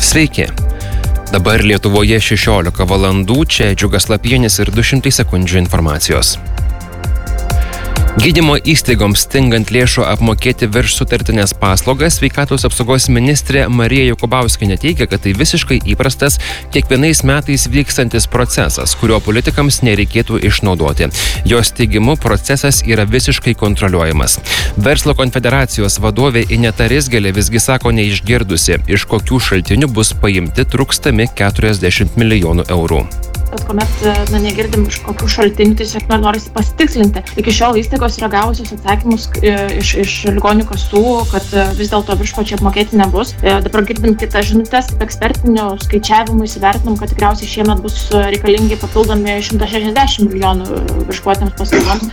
Sveiki. Dabar Lietuvoje 16 valandų, čia Džiugas Lapienis ir 200 sekundžių informacijos. Gydymo įstaigoms stingant lėšų apmokėti virš sutartinės paslaugas, sveikatos apsaugos ministrė Marija Jokubauskienė teigia, kad tai visiškai įprastas kiekvienais metais vykstantis procesas, kurio politikams nereikėtų išnaudoti. Jos teigimu procesas yra visiškai kontroliuojamas. Verslo konfederacijos vadovė Ineta Rizgelė visgi sako neišgirdusi, iš kokių šaltinių bus paimti trūkstami 40 milijonų eurų. Bet kuomet negirdim iš kokių šaltinių, tiesiog norisi pasitikslinti. Iki šiol įstaigos yra gavusios atsakymus iš ligonių kasų, kad vis dėlto viršvačiai apmokėti nebus. Dabar girdim kitas žinutės, ekspertinių skaičiavimų įsivertinam, kad tikriausiai šiemet bus reikalingi papildomi 160 milijonų viršuotėms paslaugoms.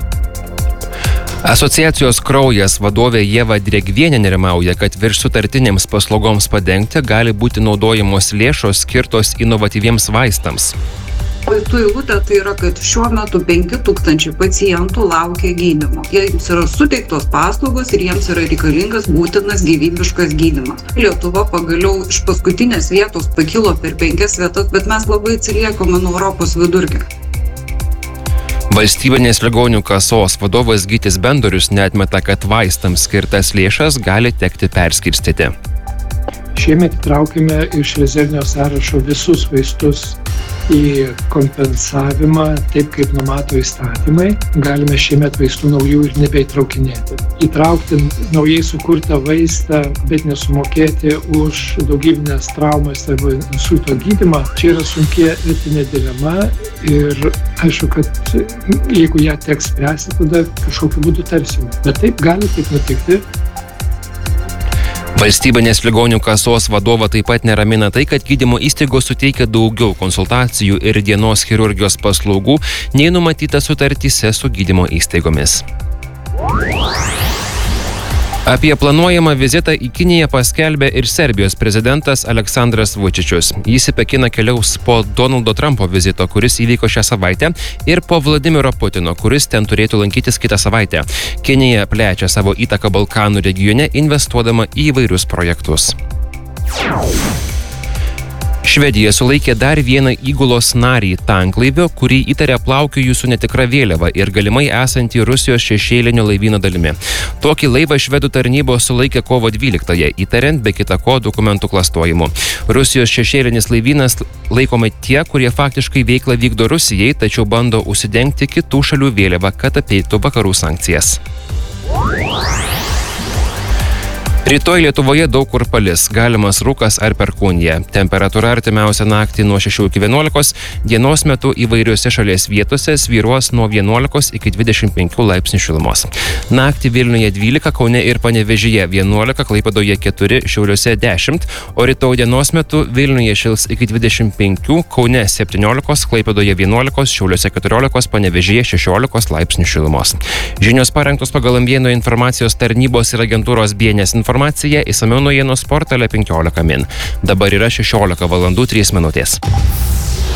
Asociacijos Kraujas vadovė Ieva Dregvienė nerimauja, kad virš sutartinėms paslaugoms padengti gali būti naudojamos lėšos skirtos inovatyviems vaistams. Vaistų eilutė tai yra, kad šiuo metu 5000 pacientų laukia gydymo. Jiems yra suteiktos paslaugos ir jiems yra reikalingas būtinas gyvybiškas gydymas. Lietuva pagaliau iš paskutinės vietos pakilo per 5 vietas, bet mes labai atsiliekame nuo Europos vidurkio. Valstybinės ligonių kasos vadovas Gytis Bendorius neatmeta, kad vaistams skirtas lėšas gali tekti perskirstyti. Šiemet įtraukime iš rezervinio sąrašo visus vaistus į kompensavimą, taip kaip numato įstatymai. Galime šiemet vaistų naujų ir nebeįtraukinėti. Įtraukti naujai sukurtą vaistą, bet nesumokėti už daugybinės traumas arba insulto gydymą. Čia yra sunki etinė dilema ir aišku, kad jeigu ją teks spręsti, tada kažkokiu būdu tarsime. Bet taip gali taip nutikti. Valstybinės ligonių kasos vadovą taip pat neramina tai, kad gydymo įstaigos suteikia daugiau konsultacijų ir dienos chirurgijos paslaugų, nei numatyta sutartyse su gydymo įstaigomis. Apie planuojamą vizitą į Kiniją paskelbė ir Serbijos prezidentas Aleksandras Vučičius. Jis į Pekiną keliaus po Donaldo Trumpo vizito, kuris įvyko šią savaitę, ir po Vladimiro Putino, kuris ten turėtų lankytis kitą savaitę. Kinija plečia savo įtaką Balkanų regione, investuodama į įvairius projektus. Švedija sulaikė dar vieną įgulos narį tanklaivio, kurį įtarė plaukiojusių su netikra vėliava ir galimai esantį Rusijos šešėlinio laivyno dalimi. Tokį laivą švedų tarnybos sulaikė kovo 12-ąją, įtariant be kita ko dokumentų klastojimu. Rusijos šešėlinis laivynas laikomi tie, kurie faktiškai veiklą vykdo Rusijai, tačiau bando užsidengti kitų šalių vėliavą, kad apeitų vakarų sankcijas. Rytoj Lietuvoje daug kur palis, galimas rūkas ar perkūnija. Temperatūra artimiausią naktį nuo 6 iki 11, dienos metu įvairiose šalies vietose svyruos nuo 11 iki 25 laipsnių šilumos. Naktį Vilniuje 12, Kaune ir Panevėžyje 11, Klaipėdoje 4, Šiauliuose 10, o rytoj dienos metu Vilniuje šils iki 25, Kaune 17, Klaipėdoje 11, Šiauliuose 14, Panevėžyje 16 laipsnių šilumos. Žinios parengtos pagal Ambieno informacijos tarnybos ir agentūros BNS informacija, įsamiau naujienos portale 15 min. Dabar yra 16 valandų 3 minutės.